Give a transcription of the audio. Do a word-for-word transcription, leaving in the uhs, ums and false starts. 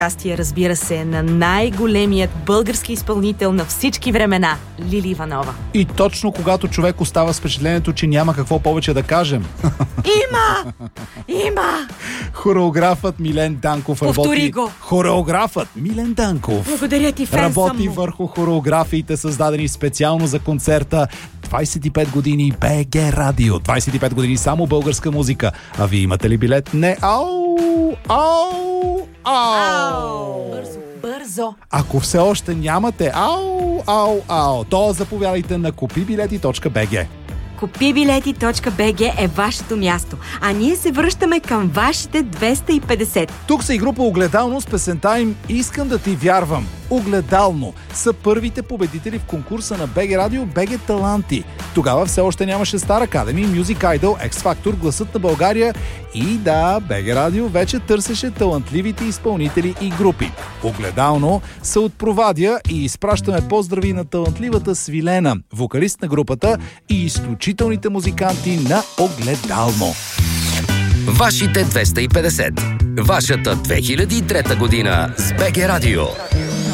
Участие, разбира се, на най-големият български изпълнител на всички времена – Лили Иванова. И точно когато човек остава с впечатлението, че няма какво повече да кажем. Има! Има! Хореографът Милен Данков Повтори работи... го! Хореографът Милен Данков Благодаря ти, фен работи съм му. върху хореографиите, създадени специално за концерта. двайсет и пет години БГ Радио. двайсет и пет години само българска музика. А вие имате ли билет? Не. Ау! Ау! Ау! Бързо, бързо! Ако все още нямате, ау, ау, ау, то заповядайте на купибилети точка би джи. купибилети точка би джи е вашето място, а ние се връщаме към вашите двеста и петдесет. Тук са и група Огледално с песента им "Искам да ти вярвам". Огледално са първите победители в конкурса на БГ Радио БГ Таланти. Тогава все още нямаше Star Academy, Music Idol, X Factor, Гласът на България и да, БГ Радио вече търсеше талантливите изпълнители и групи. Огледално са от Провадия и изпращаме поздрави на талантливата Свилена, вокалист на групата и изключителните музиканти на Огледално. Вашите двеста и петдесет. Вашата две хиляди и трета година с БГ Радио.